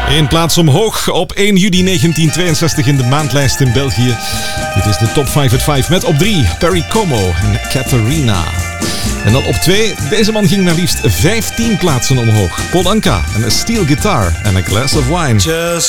Eén plaats omhoog op 1 juli 1962 in de maandlijst in België. Dit is de Top 5 at 5 met op 3 Perry Como en Catharina. En dan op 2, deze man ging naar liefst 15 plaatsen omhoog. Paul Anka en A Steel Guitar en A Glass of Wine. Just